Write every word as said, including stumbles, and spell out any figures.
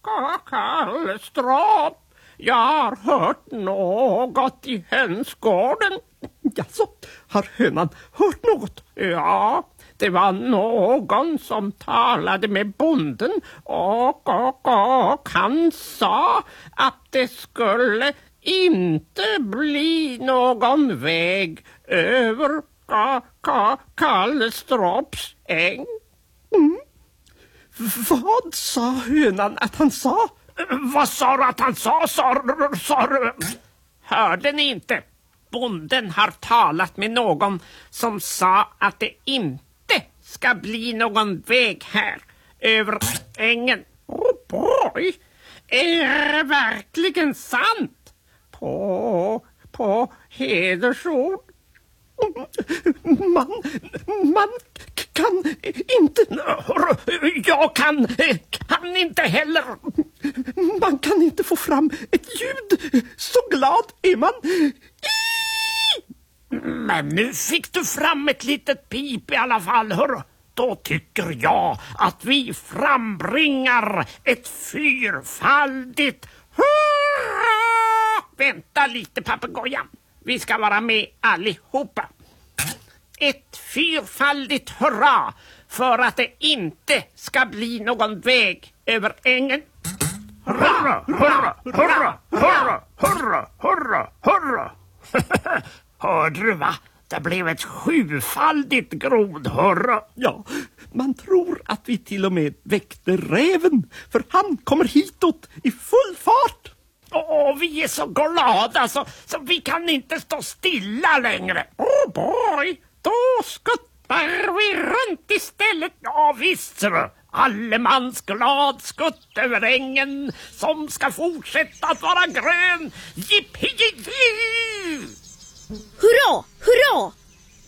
Kallstrap. Jag har hört något i hönsgården. Jaså, har hönan hört något? Ja, det var någon som talade med bonden och, och, och han sa att det skulle inte bli någon väg över ka, ka, Kallstraps äng. Mm. Vad sa hönan att han sa? Vad sa du att han sa? Sa, sa du? Hörde ni inte? Bonden har talat med någon som sa att det inte ska bli någon väg här över ängen. Oh boy! Är det verkligen sant? På, på hedersord? Man, man kan inte... Jag kan, kan inte heller. Man kan inte få fram ett ljud. Så glad är man. Men nu fick du fram ett litet pip i alla fall, hörru. Då tycker jag att vi frambringar ett fyrfaldigt hurra! Vänta lite, papegojan. Vi ska vara med allihopa. Ett fyrfaldigt hurra för att det inte ska bli någon väg över ängen. Hurra, hurra, hurra, hurra, hurra, hurra, hurra. Hörde du, va? Det blev ett sjufaldigt grodhurra. Ja, man tror att vi till och med väckte räven, för han kommer hitåt i full fart. Åh, vi är så glada så, så vi kan inte stå stilla längre. Oh boy, då skuttar vi runt istället. Ja visst, du. Allemans glad skutt över ängen som ska fortsätta att vara grön. Jippi, jippi!